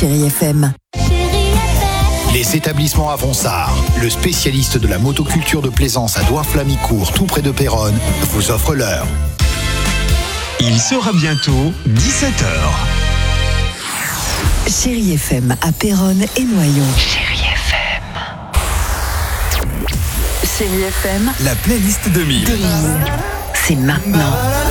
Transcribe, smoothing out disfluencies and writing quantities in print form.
Chérie FM. Les établissements Avonsard, le spécialiste de la motoculture de plaisance à Douarn-Flamicourt, tout près de Péronne, vous offre l'heure. Il sera bientôt 17h. Chérie FM à Péronne et Noyon. Chérie FM. Chérie FM. La playlist 2000. C'est maintenant.